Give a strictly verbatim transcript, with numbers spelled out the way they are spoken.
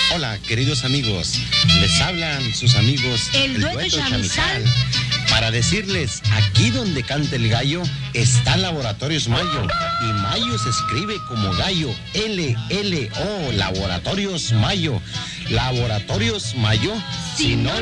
Hola, queridos amigos. Les hablan sus amigos El dueto Chamizal. Para decirles, aquí donde canta el gallo está Laboratorios Mayo. Y Mayo se escribe como gallo. L L O, Laboratorios Mayo. Laboratorios Mayo. Si no